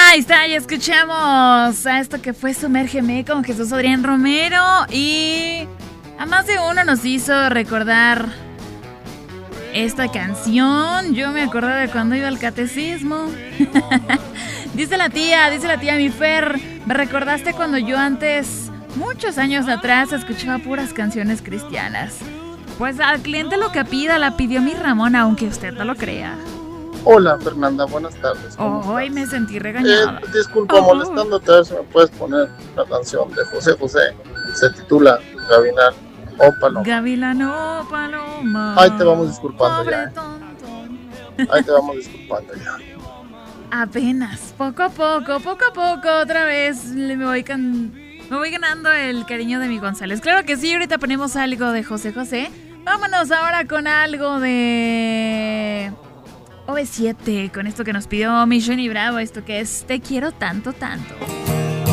Ahí está, ya escuchamos a esto que fue Sumérgeme con Jesús Adrián Romero. Y a más de uno nos hizo recordar esta canción. Yo me acuerdo de cuando iba al catecismo. Dice la tía, mi Fer, me recordaste cuando yo antes, muchos años atrás, escuchaba puras canciones cristianas. Pues al cliente lo que pida, la pidió mi Ramón, aunque usted no lo crea. Hola Fernanda, buenas tardes. Hoy me sentí regañada. Disculpa molestándote, a ver si me puedes poner la canción de José José. Se titula Gavilán o Paloma. Gavilán o Paloma. Ahí te vamos disculpando Pobre ya. tonto. Ahí te vamos disculpando ya. Apenas, poco a poco, otra vez me voy ganando el cariño de mi González. Claro que sí, ahorita ponemos algo de José José. Vámonos ahora con algo de OV7, con esto que nos pidió mi Johnny Bravo, esto que es Te quiero tanto, tanto.